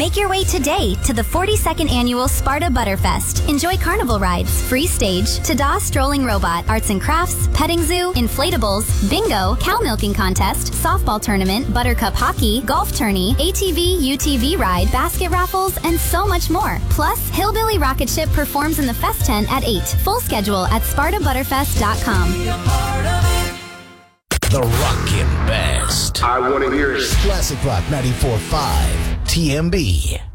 Make your way today to the 42nd Annual Sparta Butterfest. Enjoy carnival rides, free stage, Tada strolling robot, arts and crafts, petting zoo, inflatables, bingo, cow milking contest, softball tournament, buttercup hockey, golf tourney, ATV, UTV ride, basket raffles, and so much more. Plus, Hillbilly Rocket Ship performs in the Fest tent at 8. Full schedule at SpartaButterfest.com. The Rockin' Best. I want to hear it. Classic Rock 94.5 TMB.